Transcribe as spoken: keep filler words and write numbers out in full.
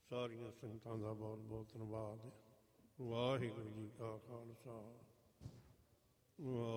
ਸਾਰੀਆਂ ਸੰਗਤਾਂ ਦਾ ਬਹੁਤ ਬਹੁਤ ਧੰਨਵਾਦ। ਵਾਹਿਗੁਰੂ ਜੀ ਕਾ ਖਾਲਸਾ